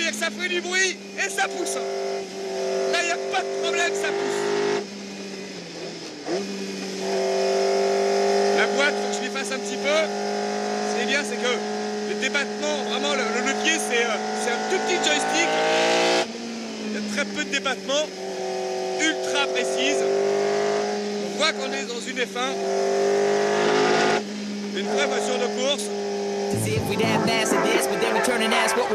C'est-à-dire que ça fait du bruit et ça pousse. Là, il n'y a pas de problème, ça pousse. La boîte, faut que je lui fasse un petit peu. Ce qui est bien, c'est que le débattement, vraiment, le levier, c'est un tout petit joystick. Il y a très peu de débattement. Ultra précise. On voit qu'on est dans une F1. Une vraie voiture de course.